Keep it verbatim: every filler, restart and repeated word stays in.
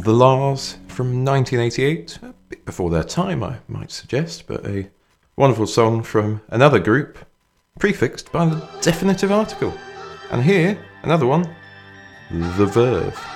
The La's from nineteen eighty-eight, a bit before their time, I might suggest, but a wonderful song from another group, prefixed by the definitive article. And here, another one, The Verve.